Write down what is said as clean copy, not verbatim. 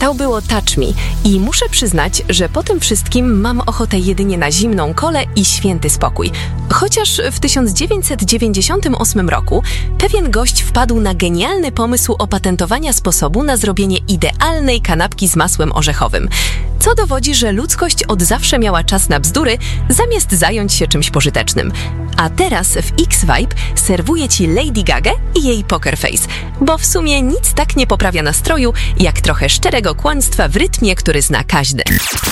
To było Touch Me i muszę przyznać, że po tym wszystkim mam ochotę jedynie na zimną kolę i święty spokój. Chociaż w 1998 roku pewien gość wpadł na genialny pomysł opatentowania sposobu na zrobienie idealnej kanapki z masłem orzechowym, co dowodzi, że ludzkość od zawsze miała czas na bzdury, zamiast zająć się czymś pożytecznym. A teraz w X-Vibe serwuję Ci Lady Gagę i jej Poker Face, bo w sumie nic tak nie poprawia nastroju, jak trochę szczerego kłamstwa w rytmie, który zna każdy.